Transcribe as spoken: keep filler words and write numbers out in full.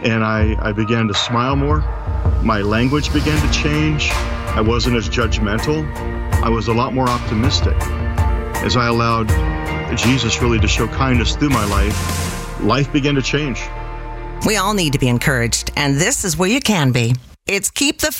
and I, I began to smile more. My language began to change. I wasn't as judgmental. I was a lot more optimistic. As I allowed Jesus really to show kindness through my life, life began to change. We all need to be encouraged, and this is where you can be. It's Keep the